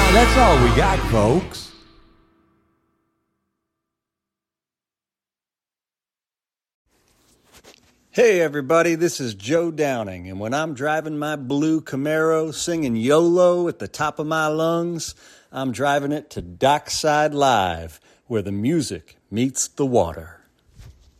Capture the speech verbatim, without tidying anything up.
That's all we got, folks. Hey everybody, this is Joe Downing, and when I'm driving my blue Camaro singing YOLO at the top of my lungs, I'm driving it to Dockside Live, where the music meets the water.